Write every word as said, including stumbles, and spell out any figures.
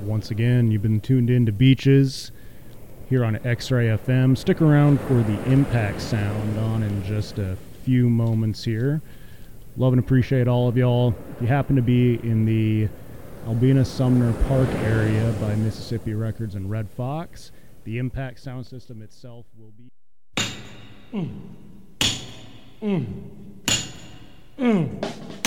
Once again, you've been tuned in to Beaches here on X-Ray F M. Stick around for the impact sound on in just a few moments here. Love and appreciate all of y'all. If you happen to be in the Albina Sumner Park area by Mississippi Records and Red Fox, the impact sound system itself will be... Mm. Mm. Mm.